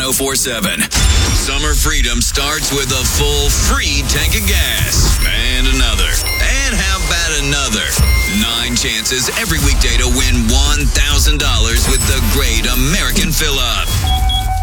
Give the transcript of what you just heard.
1047. Summer freedom starts with a full free tank of gas. And another. And how about another? 9 chances every weekday to win $1,000 with the Great American Fill-Up.